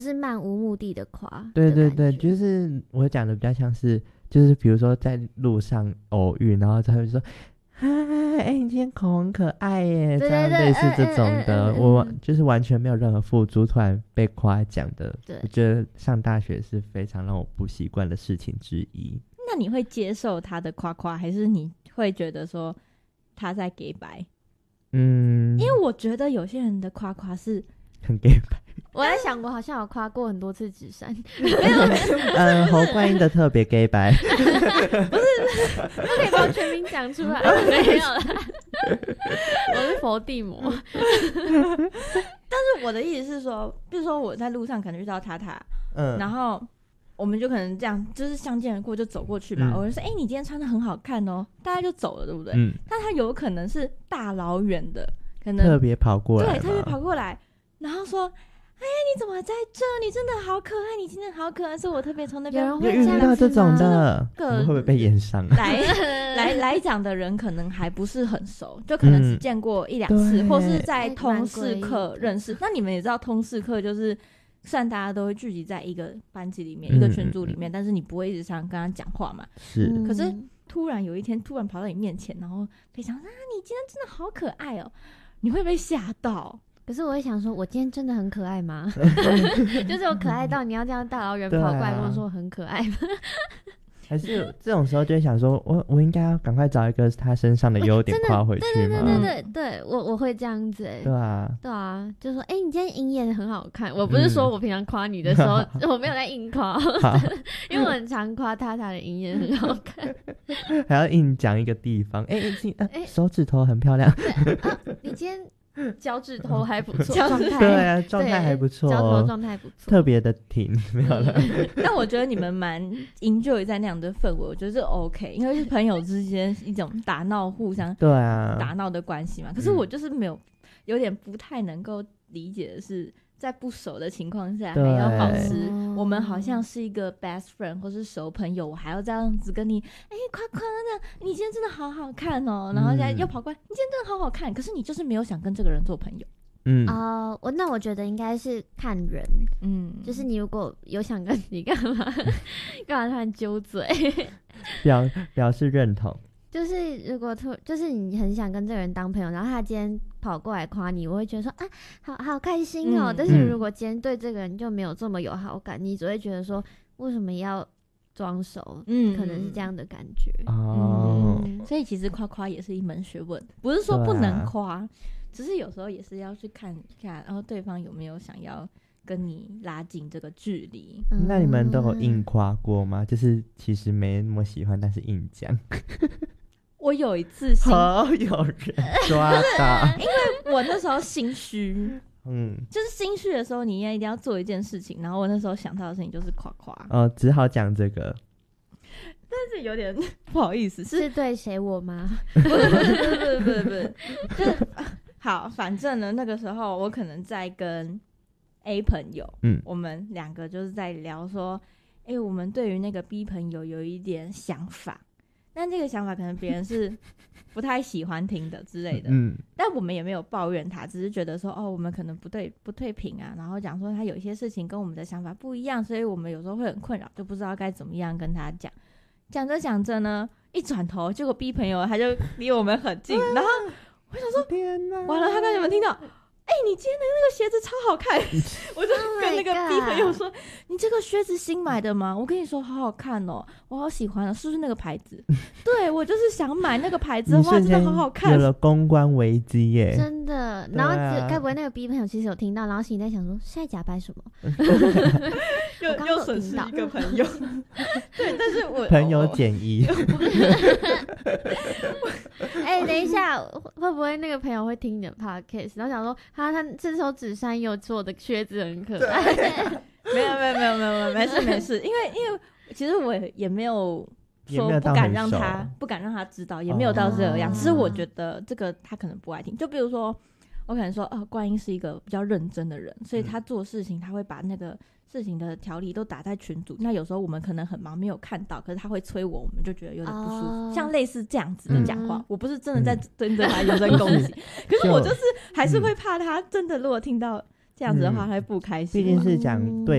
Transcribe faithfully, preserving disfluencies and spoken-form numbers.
是漫无目的的夸。 对对对，就是我讲的比较像是，就是比如说在路上偶遇，然后他会说嗨，哎、欸，你今天口红很可爱耶， 对对对， 这样类似这种的， 嗯嗯嗯嗯、 我就是完全没有任何付诸，突然被夸奖的。 对， 我觉得上大学是非常让我不习惯的事情之一。 那你会接受他的夸夸，还是你会觉得说他在给白？ 嗯， 因为我觉得有些人的夸夸是很给白。 我在想，我好像有夸过很多次纸山， 嗯，侯冠英的特别给白， 不是，不可以把我全名讲出来，没有啦，我是佛地魔。 但是我的意思是说，比如说我在路上可能遇到塔塔，嗯，然后我们就可能这样，就是相见而过就走过去嘛，嗯、我就说，哎、欸，你今天穿的很好看哦，大家就走了，对不对？嗯。但他有可能是大老远的，可能特别跑过来， 对，特别跑过来，然后说。哎，你怎么在这？你真的好可爱，你今天好可爱，是我特别从那边有遇到这种的，我们会不会被演上？ 来来来讲的人可能还不是很熟，就可能只见过一两次，嗯、或是在通识课认识。那你们也知道，通识课就是虽然大家都会聚集在一个班级里面、嗯、一个群组里面，但是你不会一直常跟他讲话嘛。 是， 可是突然有一天，突然跑到你面前，然后非常啊，你今天真的好可爱哦，你会被吓到。 可是我会想说，我今天真的很可爱吗？就是我可爱到你要这样大老远跑过来跟我说我很可爱吗？ 还是这种时候就会想说，我我应该要赶快找一个他身上的优点夸回去吗？ 对对对对对，我我会这样子哎、欸。 对啊， 对啊，就说哎、欸，你今天鹰眼很好看。我不是说我平常夸你的时候，嗯、我没有在硬夸，因为我很常夸他他的鹰眼很好看， 还要硬讲一个地方。哎、欸欸欸，手指头很漂亮。 对啊，你今天。脚趾头还不错，状态对啊，状态还不错， 脚头状态不错， 特别的挺，没有了。 但我觉得你们蛮 enjoy 在那样的氛围，我觉得是 OK， 因为是朋友之间一种打闹、互相对啊打闹的关系嘛。可是我就是没有，有点不太能够理解的是，在不熟的情况下还要保持我们好像是一个 best friend 或是熟朋友，我还要这样子跟你哎夸夸的，你今天真的好好看哦，然后现在又跑过来，你今天真的好好看，可是你就是没有想跟这个人做朋友。 嗯哦，我、uh, 那我觉得应该是看人，嗯，就是你如果有想跟你干嘛干嘛突然揪嘴表表示认同。 就是如果突就是你很想跟这个人当朋友，然后他今天跑过来夸你，我会觉得说啊，好好开心哦、嗯。但是如果今天对这个人就没有这么有好感，你只会觉得说为什么要装熟？嗯，可能是这样的感觉哦、嗯。所以其实夸夸也是一门学问，不是说不能夸，啊、只是有时候也是要去看看，然后对方有没有想要跟你拉近这个距离。 嗯、那你们都有硬夸过吗？就是其实没那么喜欢，但是硬讲。 我有一次心好有人抓到因为我那时候心虚， 嗯， 就是心虚的时候你也一定要做一件事情，然后我那时候想到的事情就是夸夸， 哦，只好讲这个， 但是有点不好意思，是是对谁我吗？ 不是不是不是不是不是不是，就是好，反正呢那个时候我可能在跟 A 朋友，嗯，我们两个就是在聊说，哎、欸，我们对于那个 B 朋友有一点想法。但这个想法可能别人是不太喜欢听的之类的，嗯，但我们也没有抱怨他，只是觉得说，哦，我们可能不对不退评啊，然后讲说他有一些事情跟我们的想法不一样，所以我们有时候会很困扰，就不知道该怎么样跟他讲。讲着讲着呢，一转头，结果 B 朋友他就离我们很近，然后我想说，天哪，完了，他刚才有没有听到？哎、欸，你今天的那个鞋子超好看，我就跟那个 B 朋友说， oh、你这个靴子新买的吗？我跟你说好好看哦，我好喜欢哦，是不是那个牌子？对，我就是想买那个牌子的话，真的好好看。 有了公关危机耶， 真的。然后该不会那个 B 朋友其实有听到，然後心里在想说，现在假扮什么？ 又又损失一个朋友。对，但是我朋友减一。 哎、欸，等一下，会不会那个朋友会听你的 podcast， 然后想说，他他这首纸山有做的靴子很可爱。 没有没有没有没有没有，没事没事，因为因为其实我也没有说不敢让他不敢让他知道，也没有到这样，只、哦、是我觉得这个他可能不爱听。就比如说，我可能说，哦，冠英是一个比较认真的人，所以他做事情他会把那个事情的条理都打在群组。那有时候我们可能很忙没有看到，可是他会催我，我们就觉得有点不舒服。哦、像类似这样子的讲话、嗯，我不是真的在针对他人身攻击、嗯，可是我就是还是会怕他真的如果听到这样子的话他会不开心。 毕竟是讲对